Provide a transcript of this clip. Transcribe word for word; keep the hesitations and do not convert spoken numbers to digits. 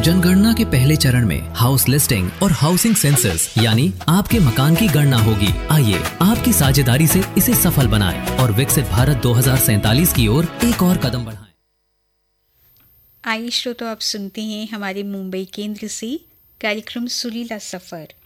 जनगणना के पहले चरण में हाउस लिस्टिंग और हाउसिंग सेंसस यानी आपके मकान की गणना होगी। आइए आपकी साझेदारी से इसे सफल बनाएं और विकसित भारत दो हज़ार सैंतालीस की ओर एक और कदम बढ़ाएं। आइए श्रोतो, आप सुनते हैं हमारे मुंबई केंद्र से कार्यक्रम सुरीला सफर।